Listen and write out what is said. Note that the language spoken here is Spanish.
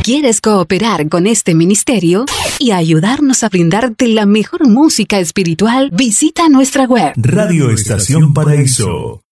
¿Quieres cooperar con este ministerio y ayudarnos a brindarte la mejor música espiritual? Visita nuestra web Radio Estación Paraíso.